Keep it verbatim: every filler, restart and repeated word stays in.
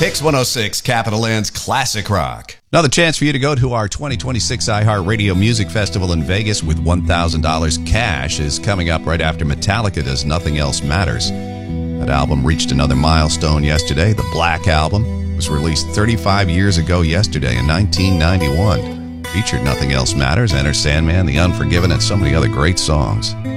Hicks one oh six, Capital Land's Classic Rock. Another chance for you to go to our twenty twenty-six iHeartRadio Music Festival in Vegas with one thousand dollars cash is coming up right after Metallica does Nothing Else Matters. That album reached another milestone yesterday. The Black Album was released thirty-five years ago yesterday in nineteen ninety-one. Featured Nothing Else Matters, Enter Sandman, The Unforgiven, and so many other great songs.